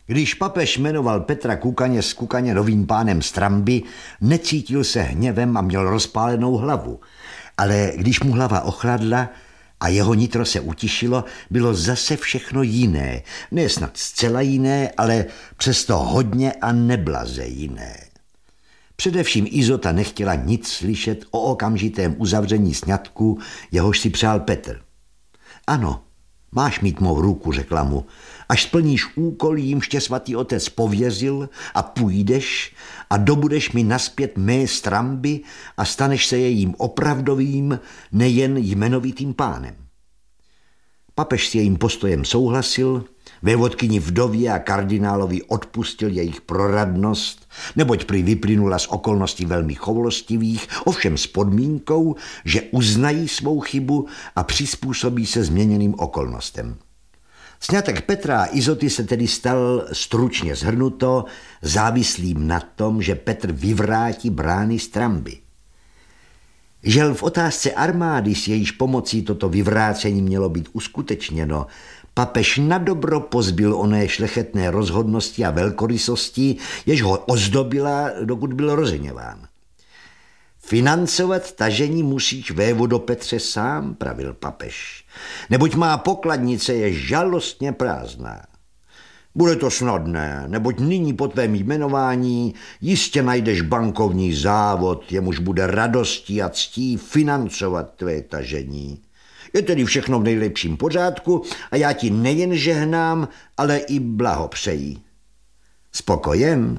Když papež jmenoval Petra Kukaně z Kukaně novým pánem Stramby, necítil se hněvem a měl rozpálenou hlavu. Ale když mu hlava ochladla a jeho nitro se utišilo, bylo zase všechno jiné. Ne snad zcela jiné, ale přesto hodně a neblaze jiné. Především Izota nechtěla nic slyšet o okamžitém uzavření sňatku, jehož si přál Petr. Ano, máš mít mou ruku, řekla mu, až splníš úkol, jímž tě svatý otec pověřil a půjdeš a dobudeš mi naspět mé Stramby a staneš se jejím opravdovým, nejen jmenovitým pánem. Papež s jejím postojem souhlasil, vévodkyni vdově a kardinálovi odpustil jejich proradnost, neboť prý vyplynula z okolností velmi choulostivých, ovšem s podmínkou, že uznají svou chybu a přizpůsobí se změněným okolnostem. Sňatek Petra a Izoty se tedy stal, stručně shrnuto, závislým na tom, že Petr vyvrátí brány Stramby. Žel v otázce armády, s jejíž pomocí toto vyvrácení mělo být uskutečněno, papež nadobro pozbyl oné šlechetné rozhodnosti a velkorysosti, jež ho ozdobila, dokud byl rozeněván. Financovat tažení musíš, vévodo Petře, sám, pravil papež, neboť má pokladnice je žalostně prázdná. Bude to snadné, neboť nyní po tvém jmenování jistě najdeš bankovní závod, jemuž bude radostí a ctí financovat tvé tažení. Je tedy všechno v nejlepším pořádku a já ti nejen žehnám, ale i blahopřeji. Spokojen?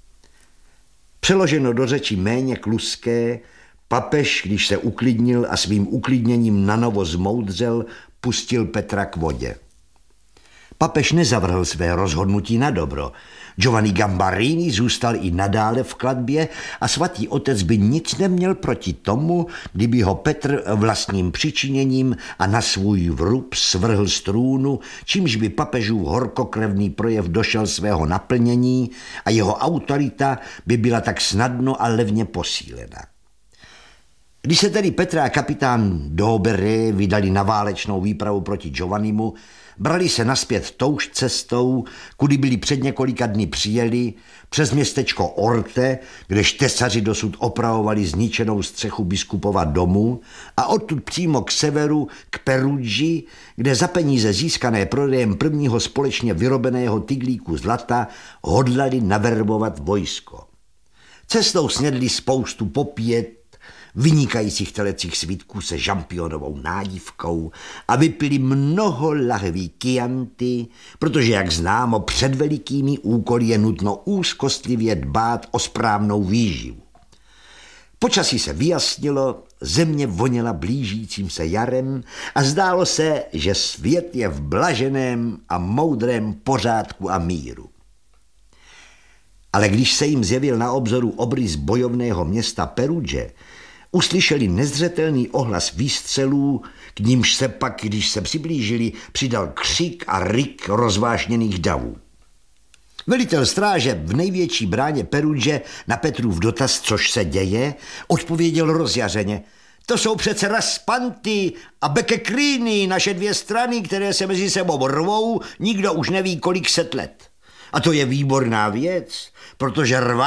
Přeloženo do řeči méně kluské, papež, když se uklidnil a svým uklidněním nanovo zmoudřel, pustil Petra k vodě. Papež nezavrhl své rozhodnutí na dobro. Giovanni Gambarini zůstal i nadále v klatbě a svatý otec by nic neměl proti tomu, kdyby ho Petr vlastním přičiněním a na svůj vrub svrhl z trůnu, čímž by papežův horkokrevný projev došel svého naplnění a jeho autorita by byla tak snadno a levně posílena. Když se tedy Petr a kapitán Doberé vydali na válečnou výpravu proti Giovannimu, brali se naspět touž cestou, kudy byli před několika dny přijeli, přes městečko Orte, kde tesaři dosud opravovali zničenou střechu biskupova domu, a odtud přímo k severu, k Perugii, kde za peníze získané prodejem prvního společně vyrobeného tyglíku zlata hodlali naverbovat vojsko. Cestou snědli spoustu popět, vynikajících telecích svítků se žampionovou nádivkou a vypili mnoho lahví Chianti, protože, jak známo, před velikými úkoly je nutno úzkostlivě dbát o správnou výživu. Počasí se vyjasnilo, země voněla blížícím se jarem a zdálo se, že svět je v blaženém a moudrém pořádku a míru. Ale když se jim zjevil na obzoru obrys bojovného města Perugia, uslyšeli nezřetelný ohlas výstřelů, k nímž se pak, když se přiblížili, přidal křik a ryk rozvášněných davů. Velitel stráže v největší bráně Perugia na Petrův dotaz, což se děje, odpověděl rozjařeně: to jsou přece Raspanty a Bekekríny, naše dvě strany, které se mezi sebou rvou, nikdo už neví kolik set let. A to je výborná věc, protože